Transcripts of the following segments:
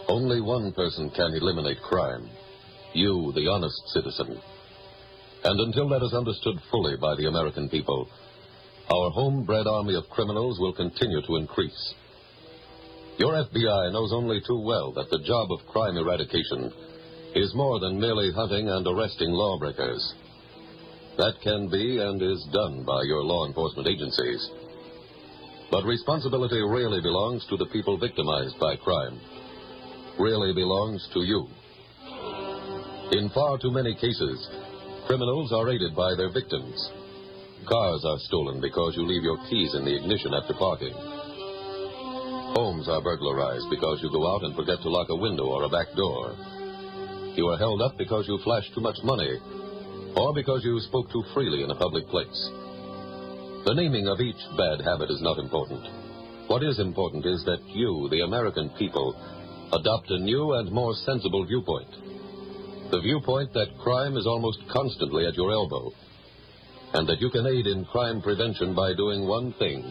Only one person can eliminate crime. You, the honest citizen. And until that is understood fully by the American people, our homebred army of criminals will continue to increase. Your FBI knows only too well that the job of crime eradication is more than merely hunting and arresting lawbreakers. That can be and is done by your law enforcement agencies. But responsibility really belongs to the people victimized by crime. Really belongs to you. In far too many cases, criminals are aided by their victims. Cars are stolen because you leave your keys in the ignition after parking. Homes are burglarized because you go out and forget to lock a window or a back door. You are held up because you flashed too much money, or because you spoke too freely in a public place. The naming of each bad habit is not important. What is important is that you, the American people, adopt a new and more sensible viewpoint. The viewpoint that crime is almost constantly at your elbow, and that you can aid in crime prevention by doing one thing: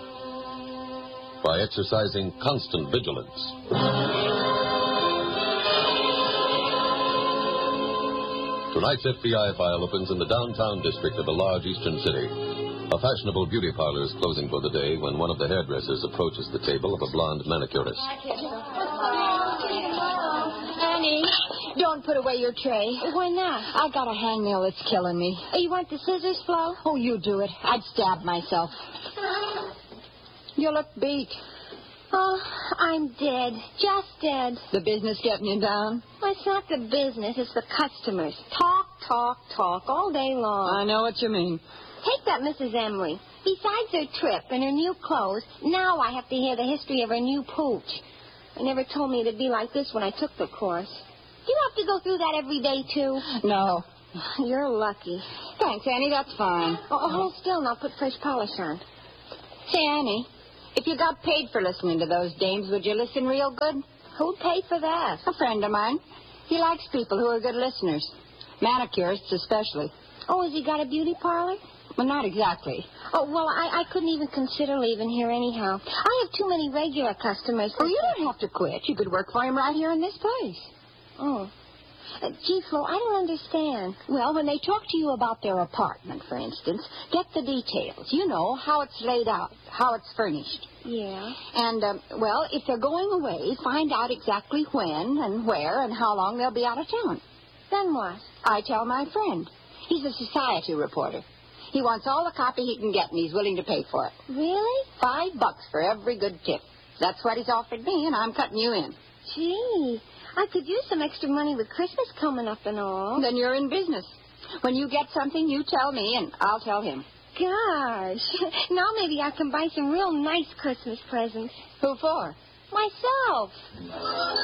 by exercising constant vigilance. Tonight's FBI file opens in the downtown district of a large eastern city. A fashionable beauty parlor is closing for the day when one of the hairdressers approaches the table of a blonde manicurist. Annie, don't put away your tray. Why not? I got a hangnail that's killing me. You want the scissors, Flo? Oh, you do it. I'd stab myself. You look beat. Oh, I'm dead. Just dead. The business getting you down? Well, it's not the business, it's the customers. Talk, talk, talk all day long. I know what you mean. Take that Mrs. Emily. Besides her trip and her new clothes, now I have to hear the history of her new pooch. They never told me it'd be like this when I took the course. Do you have to go through that every day, too? No. You're lucky. Thanks, Annie. That's fine. Hold still and I'll put fresh polish on. Say, Annie, if you got paid for listening to those dames, would you listen real good? Who'd pay for that? A friend of mine. He likes people who are good listeners. Manicurists especially. Oh, has he got a beauty parlor? Well, not exactly. Oh, well, I couldn't even consider leaving here anyhow. I have too many regular customers. Oh, you don't have to quit. You could work for him right here in this place. Oh. Gee, Flo, I don't understand. Well, when they talk to you about their apartment, for instance, get the details. You know, how it's laid out, how it's furnished. Yeah. And, well, if they're going away, find out exactly when and where and how long they'll be out of town. Then what? I tell my friend. He's a society reporter. He wants all the copy he can get, and he's willing to pay for it. Really? $5 for every good tip. That's what he's offered me, and I'm cutting you in. Gee, I could use some extra money with Christmas coming up and all. Then you're in business. When you get something, you tell me, and I'll tell him. Gosh, now maybe I can buy some real nice Christmas presents. Who for? Myself.